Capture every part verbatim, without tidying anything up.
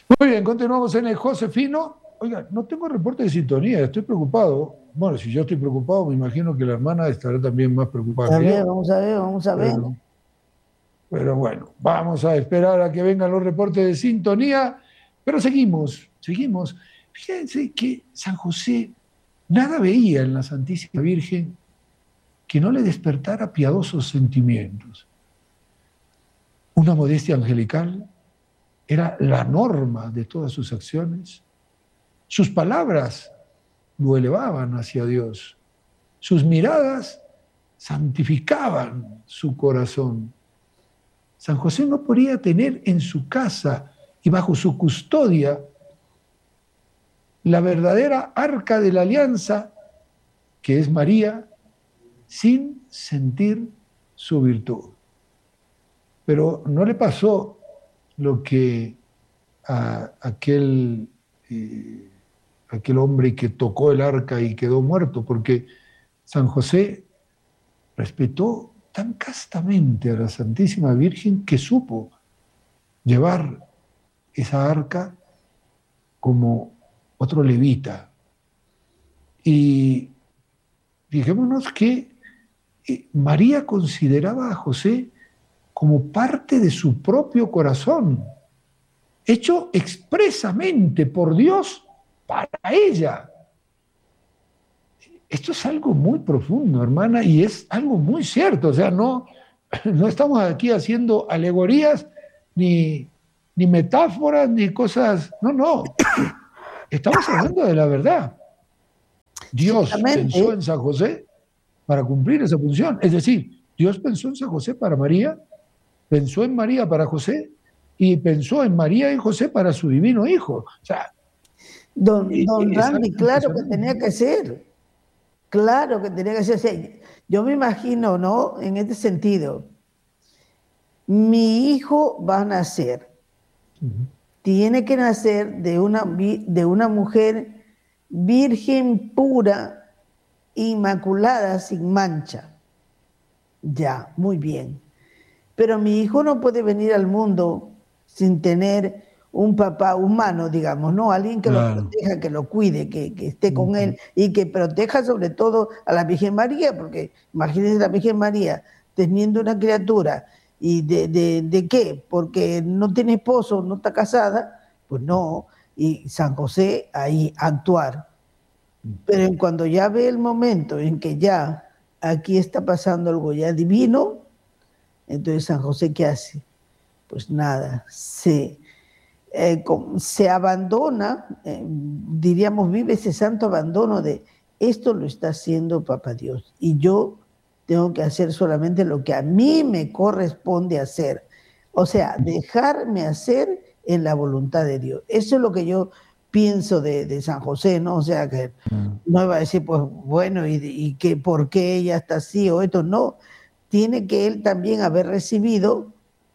Muy bien, continuamos en el Josefino. Oiga, no tengo reporte de sintonía, estoy preocupado. Bueno, si yo estoy preocupado, me imagino que la hermana estará también más preocupada A que ver, yo. vamos a ver, vamos a ver. Pero, pero bueno, vamos a esperar a que vengan los reportes de sintonía. Pero seguimos, seguimos. Fíjense que San José nada veía en la Santísima Virgen que no le despertara piadosos sentimientos. Una modestia angelical era la norma de todas sus acciones. Sus palabras lo elevaban hacia Dios. Sus miradas santificaban su corazón. San José no podía tener en su casa y bajo su custodia la verdadera arca de la alianza, que es María, sin sentir su virtud. Pero no le pasó lo que a aquel, eh, aquel hombre que tocó el arca y quedó muerto, porque San José respetó tan castamente a la Santísima Virgen que supo llevar esa arca como otro levita. Y fijémonos que eh, María consideraba a José como parte de su propio corazón, hecho expresamente por Dios para ella. Esto es algo muy profundo, hermana, y es algo muy cierto. O sea, no, no estamos aquí haciendo alegorías, ni, ni metáforas, ni cosas. No, no. Estamos hablando de la verdad. Dios pensó Ciertamente, en San José para cumplir esa función. Es decir, Dios pensó en San José para María, pensó en María para José y pensó en María y José para su divino hijo. O sea, don, don es algo Randy, claro que impresionante. tenía que ser, claro que tenía que ser. O sea, yo me imagino, ¿no? En este sentido, mi hijo va a nacer, Uh-huh. tiene que nacer de una, de una mujer virgen pura, inmaculada, sin mancha. Ya, muy bien. Pero mi hijo no puede venir al mundo sin tener un papá humano, digamos, ¿no? Alguien que lo Claro. proteja, que lo cuide, que, que esté con Uh-huh. él y que proteja sobre todo a la Virgen María, porque imagínense la Virgen María teniendo una criatura y de, de, de qué, porque no tiene esposo, no está casada, pues no, y San José ahí actuar. Pero cuando ya ve el momento en que ya aquí está pasando algo ya divino, entonces San José, ¿qué hace? Pues nada, se, eh, se abandona, eh, diríamos, vive ese santo abandono de esto lo está haciendo Papá Dios y yo tengo que hacer solamente lo que a mí me corresponde hacer. O sea, dejarme hacer en la voluntad de Dios. Eso es lo que yo pienso de, de San José, ¿no? O sea, que no va a decir, pues bueno, y, y que por qué ella está así o esto, no. Tiene que él también haber recibido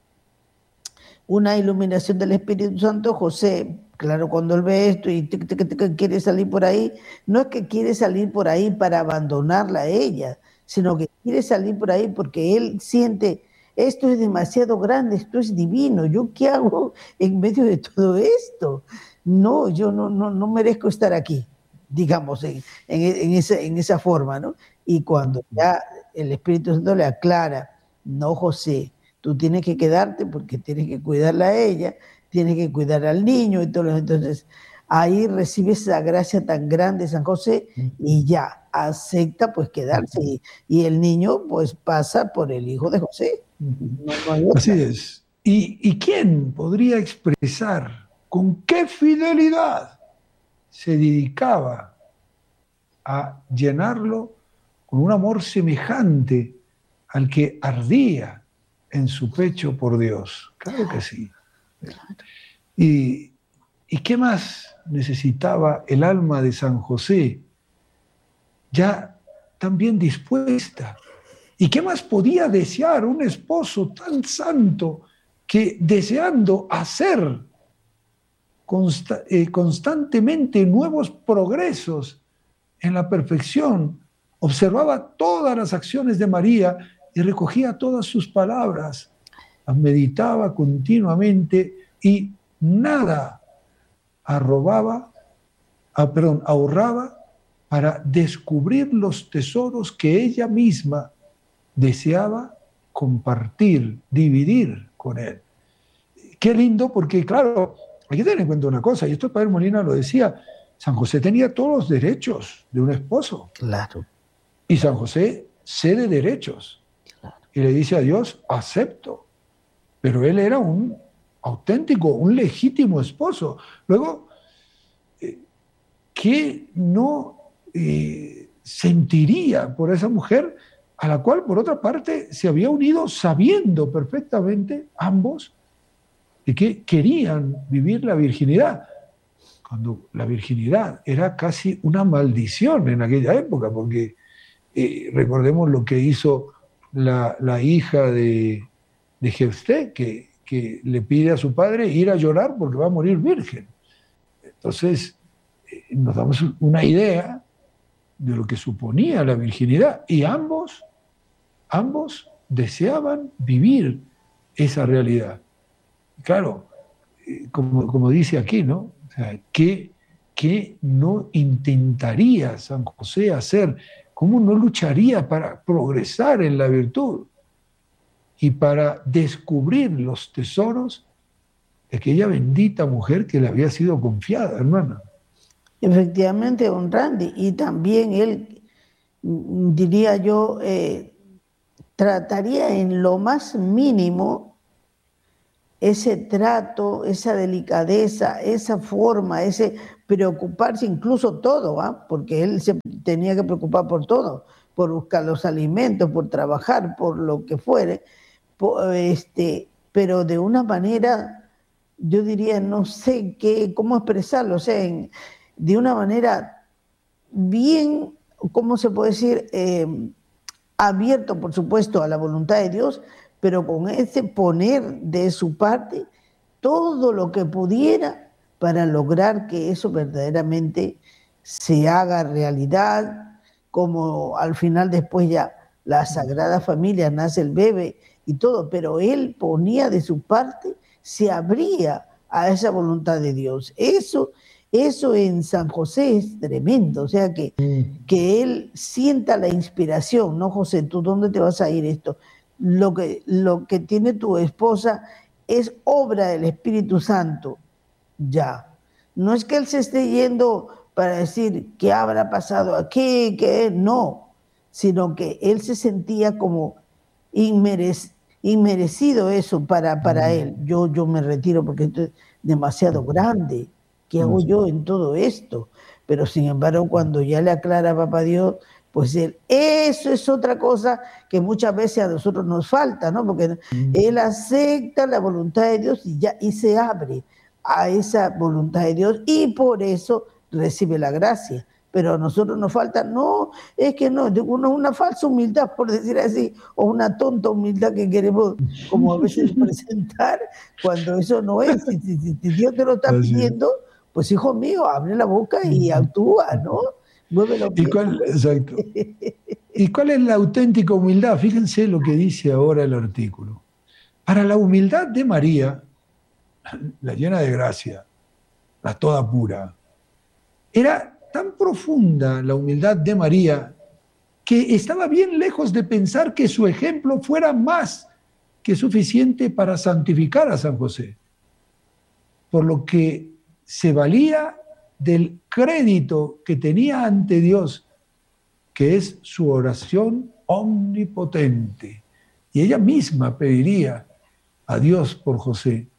una iluminación del Espíritu Santo. José, claro, cuando él ve esto y tic, tic, tic, quiere salir por ahí, no es que quiere salir por ahí para abandonarla a ella, sino que quiere salir por ahí porque él siente, esto es demasiado grande, esto es divino, ¿yo qué hago en medio de todo esto? No, yo no, no, no merezco estar aquí, digamos, en, en, en, esa, en esa forma, ¿no? Y cuando ya el Espíritu Santo le aclara, no, José, tú tienes que quedarte porque tienes que cuidarla a ella, tienes que cuidar al niño y todo. Entonces, ahí recibes esa gracia tan grande San José y ya acepta pues quedarse y, y el niño pues pasa por el hijo de José. No, no hay Así otra. es. ¿Y, ¿Y quién podría expresar con qué fidelidad se dedicaba a llenarlo con un amor semejante al que ardía en su pecho por Dios? Claro que sí. ¿Y, y qué más necesitaba el alma de San José? Ya tan bien dispuesta. ¿Y qué más podía desear un esposo tan santo que deseando hacer consta eh, constantemente nuevos progresos en la perfección, observaba todas las acciones de María y recogía todas sus palabras, las meditaba continuamente y nada arrobaba, ah, perdón, ahorraba para descubrir los tesoros que ella misma deseaba compartir, dividir con él. Qué lindo, porque claro, hay que tener en cuenta una cosa, y esto el padre Molina lo decía, San José tenía todos los derechos de un esposo. Claro. Y San José cede derechos. Claro. Y le dice a Dios, acepto. Pero él era un auténtico, un legítimo esposo. Luego, eh, ¿qué no eh, sentiría por esa mujer a la cual, por otra parte, se había unido sabiendo perfectamente ambos de que querían vivir la virginidad? Cuando la virginidad era casi una maldición en aquella época, porque eh, recordemos lo que hizo la, la hija de, de Jefté, que, que le pide a su padre ir a llorar porque va a morir virgen. Entonces, eh, nos damos una idea de lo que suponía la virginidad, y ambos, ambos deseaban vivir esa realidad. Claro, eh, como, como dice aquí, ¿no? O sea, ¿qué, ¿qué no intentaría San José hacer? ¿Cómo no lucharía para progresar en la virtud y para descubrir los tesoros de aquella bendita mujer que le había sido confiada, hermana? Efectivamente, don Randy, y también él, diría yo, eh, trataría en lo más mínimo ese trato, esa delicadeza, esa forma, ese preocuparse, incluso todo, ¿eh? Porque él se tenía que preocupar por todo, por buscar los alimentos, por trabajar, por lo que fuere, por, este, pero de una manera, yo diría, no sé qué, cómo expresarlo, o sea, en, de una manera bien, ¿cómo se puede decir? Eh, abierto, por supuesto, a la voluntad de Dios, pero con ese poner de su parte todo lo que pudiera para lograr que eso verdaderamente se haga realidad, como al final después ya la Sagrada Familia nace el bebé y todo, pero él ponía de su parte, se abría a esa voluntad de Dios. Eso, eso en San José es tremendo, o sea que, que él sienta la inspiración, ¿no, José? ¿Tú dónde te vas a ir esto? Lo que, lo que tiene tu esposa es obra del Espíritu Santo, ya. No es que él se esté yendo para decir qué habrá pasado aquí, qué no, sino que él se sentía como inmerec- inmerecido eso para, para él. Yo, yo me retiro porque esto es demasiado grande. ¿Qué hago yo en todo esto? Pero sin embargo, cuando ya le aclara a Papá Dios, pues él, eso es otra cosa que muchas veces a nosotros nos falta, ¿no? Porque mm. él acepta la voluntad de Dios y, ya, y se abre a esa voluntad de Dios y por eso recibe la gracia. Pero a nosotros nos falta, no, es que no, una, una falsa humildad, por decir así, o una tonta humildad que queremos como a veces presentar, cuando eso no es. Si, si, si Dios te lo está pidiendo, pues hijo mío, abre la boca y actúa, ¿no? Mueve los pies. ¿Y cuál, exacto. ¿Y cuál es la auténtica humildad? Fíjense lo que dice ahora el artículo. Para la humildad de María, la llena de gracia, la toda pura, era tan profunda la humildad de María que estaba bien lejos de pensar que su ejemplo fuera más que suficiente para santificar a San José, por lo que se valía del crédito que tenía ante Dios, que es su oración omnipotente. Y ella misma pediría a Dios por José.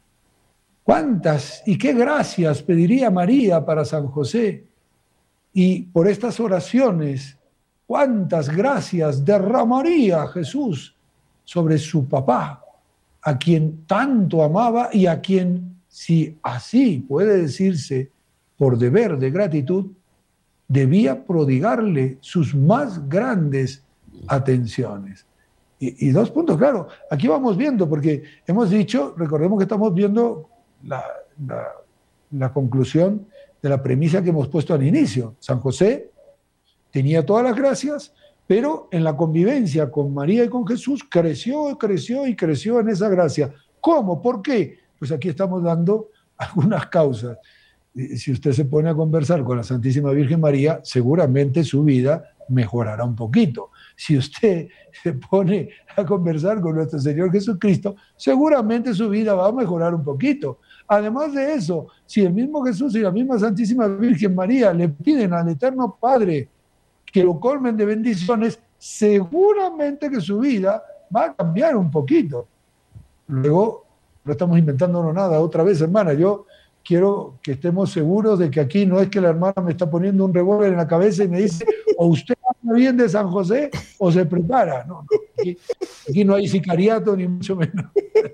¿Cuántas y qué gracias pediría María para San José? Y por estas oraciones, ¿cuántas gracias derramaría Jesús sobre su papá, a quien tanto amaba y a quien, si así puede decirse, por deber de gratitud, debía prodigarle sus más grandes atenciones? Y, y dos puntos, claro, aquí vamos viendo, porque hemos dicho, recordemos que estamos viendo la, la, la conclusión de la premisa que hemos puesto al inicio. San José tenía todas las gracias, pero en la convivencia con María y con Jesús creció, creció y creció en esa gracia. ¿Cómo? ¿Por qué? Pues aquí estamos dando algunas causas. si usted se pone a conversar con la Santísima Virgen María, seguramente su vida mejorará un poquito. Si usted se pone a conversar con nuestro Señor Jesucristo, seguramente su vida va a mejorar un poquito. Además de eso, si el mismo Jesús y la misma Santísima Virgen María le piden al Eterno Padre que lo colmen de bendiciones, seguramente que su vida va a cambiar un poquito. Luego, no estamos inventándonos nada. Otra vez, hermana, yo quiero que estemos seguros de que aquí no es que la hermana me está poniendo un revólver en la cabeza y me dice, o usted habla bien de San José o se prepara. No, no, aquí, aquí no hay sicariato ni mucho menos.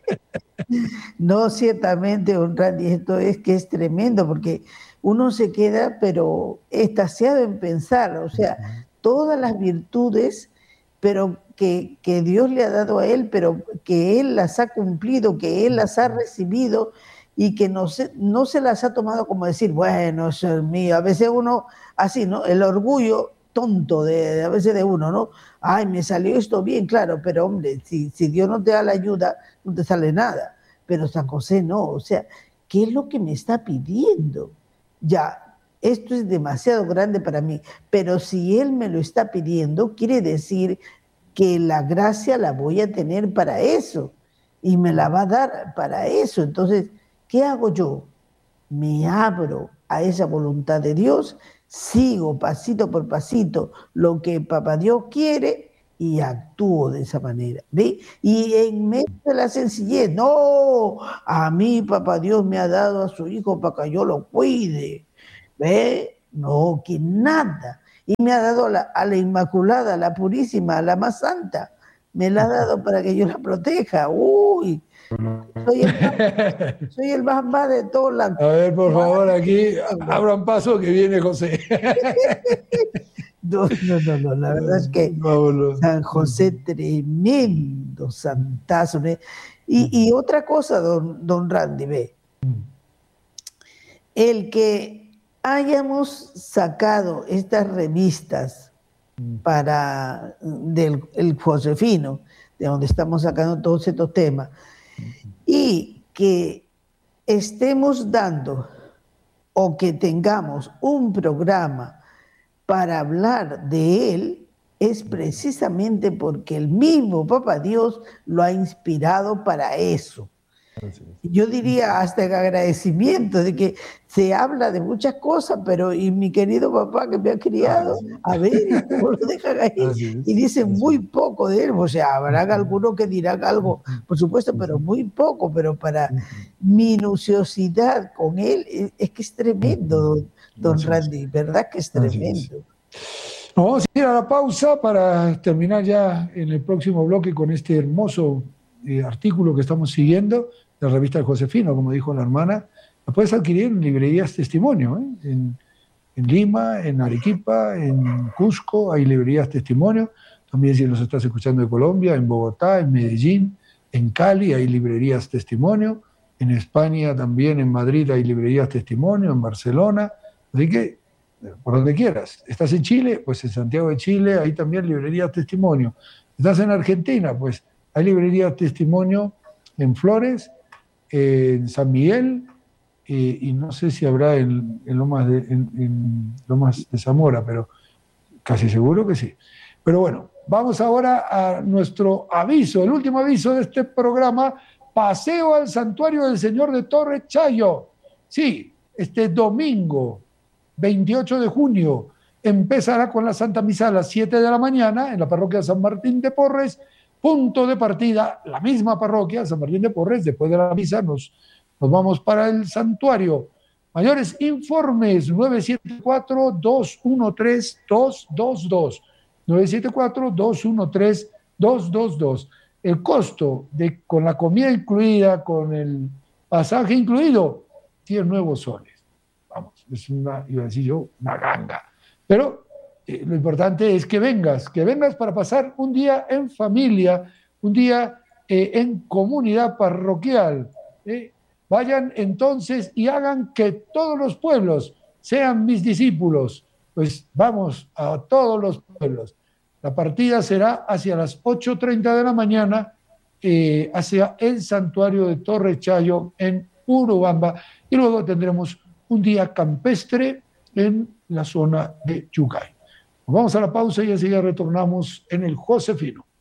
No, ciertamente, don Randy, esto es que es tremendo, porque uno se queda, pero extasiado en pensar, o sea, todas las virtudes, pero que, que Dios le ha dado a él, pero que él las ha cumplido, que él las ha recibido, y que no se, no se las ha tomado como decir, bueno, eso es mío. A veces uno, así, ¿no? El orgullo tonto de, de a veces de uno, ¿no? Ay, me salió esto bien, claro, pero hombre, si, si Dios no te da la ayuda, no te sale nada. Pero San José no, o sea, ¿qué es lo que me está pidiendo? Ya, esto es demasiado grande para mí, pero si Él me lo está pidiendo, quiere decir que la gracia la voy a tener para eso, y me la va a dar para eso. Entonces, ¿qué hago yo? Me abro a esa voluntad de Dios, sigo pasito por pasito lo que Papá Dios quiere y actúo de esa manera, ¿ve? Y en medio de la sencillez, no, a mí Papá Dios me ha dado a su hijo para que yo lo cuide, ¿ve? No, que nada. Y me ha dado a la, a la Inmaculada, a la Purísima, a la más santa, me la ha dado para que yo la proteja. Uy, soy el más, soy el más, más de todos la... A ver, por favor, aquí abran paso que viene José. No, no, no, no, la verdad es que Vámonos. San José, tremendo santazo. ¿eh? Y, y otra cosa, don, don Randy, ve, el que hayamos sacado estas revistas para del el Josefino, de donde estamos sacando todos estos temas, y que estemos dando o que tengamos un programa para hablar de él, es precisamente porque el mismo Papá Dios lo ha inspirado para eso. Yo diría hasta en agradecimiento de que se habla de muchas cosas, pero y mi querido papá que me ha criado, a ver, ¿cómo lo dejan ahí? Y dicen muy poco de él, o sea, habrá algunos que dirán algo, por supuesto, pero muy poco, pero para minuciosidad con él, es, es que es tremendo, don, don Randy, ¿verdad que es tremendo? Nos vamos a ir a la pausa para terminar ya en el próximo bloque con este hermoso eh, artículo que estamos siguiendo de la revista El Josefino, como dijo la hermana. La puedes adquirir en librerías Testimonio, ¿eh? en, en Lima, en Arequipa, en Cusco, hay librerías Testimonio. También si nos estás escuchando de Colombia, en Bogotá, en Medellín, en Cali hay librerías Testimonio, en España también, en Madrid hay librerías Testimonio, en Barcelona. Así que, por donde quieras. ¿Estás en Chile? Pues en Santiago de Chile hay también librerías Testimonio. ¿Estás en Argentina? Pues hay librerías Testimonio en Flores, en San Miguel, eh, y no sé si habrá en, en, Lomas de, en, en Lomas de Zamora, pero casi seguro que sí. Pero bueno, vamos ahora a nuestro aviso, el último aviso de este programa, Paseo al Santuario del Señor de Torre Chayo. Sí, este domingo, veintiocho de junio, empezará con la Santa Misa a las siete de la mañana en la parroquia San Martín de Porres. Punto de partida, la misma parroquia, San Martín de Porres. Después de la misa nos, nos vamos para el santuario. Mayores informes, nueve siete cuatro, dos uno tres, dos dos dos. nueve siete cuatro, dos uno tres, dos dos dos. El costo de, con la comida incluida, con el pasaje incluido, diez nuevos soles. Vamos, es una, iba a decir yo, una ganga. Pero Eh, lo importante es que vengas, que vengas para pasar un día en familia, un día eh, en comunidad parroquial. ¿eh? Vayan entonces y hagan que todos los pueblos sean mis discípulos. Pues vamos a todos los pueblos. La partida será hacia las ocho treinta de la mañana, eh, hacia el santuario de Torre Chayo en Urubamba, y luego tendremos un día campestre en la zona de Yungay. Nos vamos a la pausa y así ya retornamos en el Josefino.